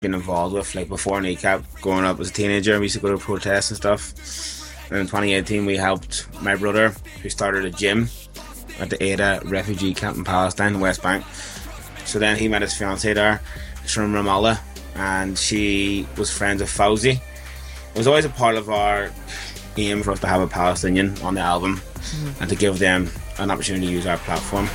been involved with, like before NECAP. Growing up as a teenager, we used to go to protests and stuff. And in 2018 we helped my brother, who started a gym at the Ada refugee camp in Palestine, West Bank. So then he met his fiancée there. She's from Ramallah, and she was friends with Fauzi. It was always a part of our aim for us to have a Palestinian on the album and to give them an opportunity to use our platform.